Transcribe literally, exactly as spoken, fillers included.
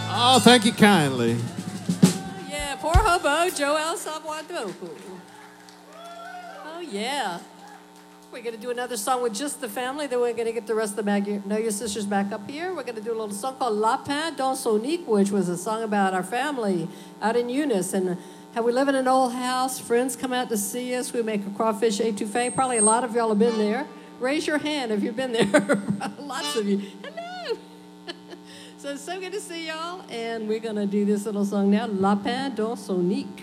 Oh, thank you kindly. Yeah, poor hobo, Joel Sabwadoku. Oh, yeah. We're going to do another song with just the family. Then we're going to get the rest of the Magnolia Sisters back up here. We're going to do a little song called La Pain dans Sonique, which was a song about our family out in Eunice. And how we live in an old house. Friends come out to see us. We make a crawfish etouffee. Probably a lot of y'all have been there. Raise your hand if you've been there. Lots of you. Hello. So it's so good to see y'all. And we're going to do this little song now, La Pain dans Sonique.